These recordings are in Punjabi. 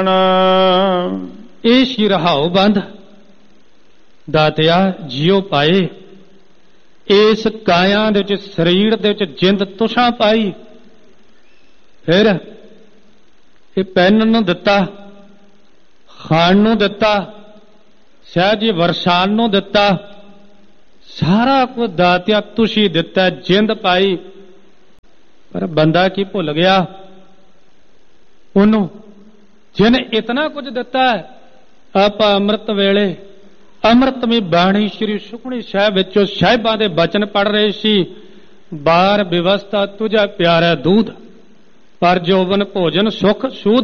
ਇਹ ਸੀ ਰਹਾਉ ਬੰਦ ਦਾਤਿਆ ਜਿਉ ਪਾਏ, ਇਸ ਕਾਇਆ ਦੇ ਵਿੱਚ ਸਰੀਰ ਦੇ ਵਿੱਚ ਜਿੰਦ ਤੁਸਾਂ ਪਾਈ। ਫਿਰ ਇਹ ਪਹਿਨਣ ਨੂੰ ਦਿੱਤਾ, ਖਾਣ ਨੂੰ ਦਿੱਤਾ, ਸਹਿਜ ਜੀ ਵਰਸਾਨ ਨੂੰ ਦਿੱਤਾ, ਸਾਰਾ ਕੁਝ ਦਾਤਿਆ ਤੁਸੀਂ ਦਿੱਤਾ, ਜਿੰਦ ਪਾਈ। ਪਰ ਬੰਦਾ ਕੀ ਭੁੱਲ ਗਿਆ ਉਹਨੂੰ ਜਿਹਨੇ ਇਤਨਾ ਕੁਝ ਦਿੱਤਾ ਹੈ। ਆਪਾਂ ਅੰਮ੍ਰਿਤ ਵੇਲੇ ਅੰਮ੍ਰਿਤਮਈ ਬਾਣੀ ਸ੍ਰੀ ਸੁਖਮਨੀ ਸਾਹਿਬ ਵਿੱਚੋਂ ਸਾਹਿਬਾਂ ਦੇ ਬਚਨ ਪੜ੍ਹ ਰਹੇ ਸੀ। ਬਾਰ ਵਿਵਸਥਾ ਤੁਝਾ ਪਿਆਰਾ ਦੂਧ, ਪਰ ਜੋਬਨ ਭੋਜਨ ਸੁਖ ਸੂਧ।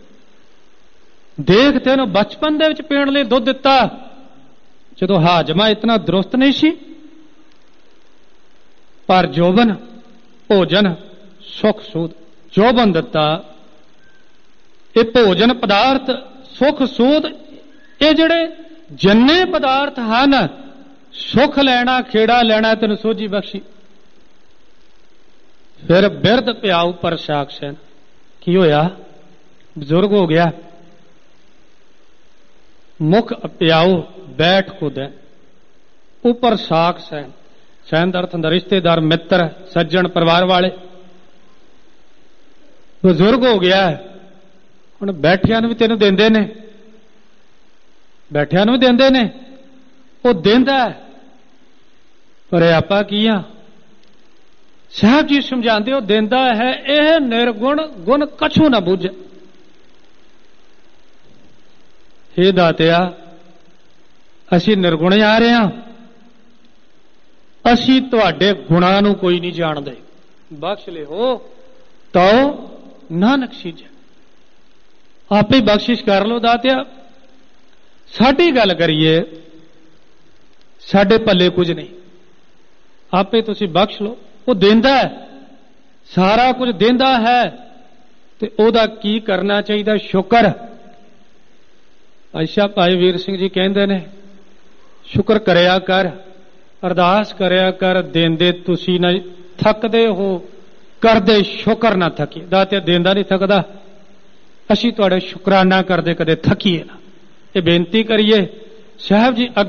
ਦੇਖ ਤੈਨੂੰ ਬਚਪਨ ਦੇ ਵਿੱਚ ਪੀਣ ਲਈ ਦੁੱਧ ਦਿੱਤਾ, ਜਦੋਂ ਹਾਜਮਾ ਇਤਨਾ ਦਰੁਸਤ ਨਹੀਂ ਸੀ। ਪਰ ਜੋਬਨ ਭੋਜਨ ਸੁਖ ਸੂਧ, ਜੋਬਨ ਦਿੱਤਾ। ਇਹ ਭੋਜਨ ਪਦਾਰਥ ਸੁਖ ਸੂਧ, ਇਹ ਜਿਹੜੇ ਜਿੰਨੇ ਪਦਾਰਥ ਹਨ, ਸੁਖ ਲੈਣਾ ਖੇੜਾ ਲੈਣਾ ਤੈਨੂੰ ਸੋਝੀ ਬਖਸ਼ੀ। ਫਿਰ ਬਿਰਧ ਪਿਆਉ ਪਰ ਸਾਖਸੈਨ। ਕੀ ਹੋਇਆ? ਬਜ਼ੁਰਗ ਹੋ ਗਿਆ। ਮੁਖ ਪਿਆਉ ਬੈਠ ਖੁਦ ਉਪਰ ਸਾਖਸੈਨ। ਸੈਨ ਦਾ ਅਰਥ ਹੁੰਦਾ ਰਿਸ਼ਤੇਦਾਰ, ਮਿੱਤਰ, ਸੱਜਣ, ਪਰਿਵਾਰ ਵਾਲੇ। ਬਜ਼ੁਰਗ ਹੋ ਗਿਆ, ਹੁਣ ਬੈਠਿਆਂ ਨੂੰ ਵੀ ਤੈਨੂੰ ਦਿੰਦੇ ਨੇ, ਬੈਠਿਆਂ ਨੂੰ ਵੀ ਦਿੰਦੇ ਨੇ। ਉਹ ਦਿੰਦਾ, ਪਰ ਆਪਾਂ ਕੀ ਆ? ਸਾਹਿਬ ਜੀ ਸਮਝਾਉਂਦੇ ਉਹ ਦਿੰਦਾ ਹੈ ਇਹ ਨਿਰਗੁਣ, ਗੁਣ ਕਛੂ ਨਾ ਬੁੱਝ। ਹੇ ਦਾਤਿਆ, ਅਸੀਂ ਨਿਰਗੁਣ ਆ ਰਹੇ ਹਾਂ, ਅਸੀਂ ਤੁਹਾਡੇ ਗੁਣਾਂ ਨੂੰ ਕੋਈ ਨਹੀਂ ਜਾਣਦੇ। ਬਖਸ਼ ਲਿਓ ਤਉ ਨਾਨਕ ਸੀਜੈ। ਆਪੇ ਬਖਸ਼ਿਸ਼ ਕਰ ਲਓ ਦਾਤਿਆ। ਸਾਡੀ ਗੱਲ ਕਰੀਏ, ਸਾਡੇ ਪੱਲੇ ਕੁਝ ਨਹੀਂ, ਆਪੇ ਤੁਸੀਂ ਬਖਸ਼ ਲਓ। ਉਹ ਦਿੰਦਾ ਹੈ, ਸਾਰਾ ਕੁਝ ਦਿੰਦਾ ਹੈ, ਤੇ ਉਹਦਾ ਕੀ ਕਰਨਾ ਚਾਹੀਦਾ? ਸ਼ੁਕਰ। ਅੱਛਾ, ਭਾਈ ਵੀਰ ਸਿੰਘ ਜੀ ਕਹਿੰਦੇ ਨੇ ਸ਼ੁਕਰ ਕਰਿਆ ਕਰ, ਅਰਦਾਸ ਕਰਿਆ ਕਰ। ਦਿੰਦੇ ਤੁਸੀਂ ਨਾ ਥੱਕਦੇ ਹੋ, ਕਰਦੇ ਸ਼ੁਕਰ ਨਾ ਥੱਕੀ। ਦਾਤਿਆ ਦਿੰਦਾ ਨਹੀਂ ਥੱਕਦਾ, ਅਸੀਂ ਤੁਹਾਡੇ ਸ਼ੁਕਰਾਨਾ ਕਰਦੇ ਕਦੇ ਥੱਕੀਏ ਨਾ। ਇਹ ਬੇਨਤੀ ਕਰੀਏ ਸਾਹਿਬ ਜੀ।